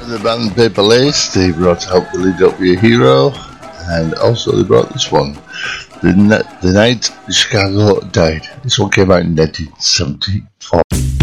The band Paper Lace, they brought out Billy Don't Be a Hero, and also they brought this one, The Night Chicago Died. This one came out in 1974.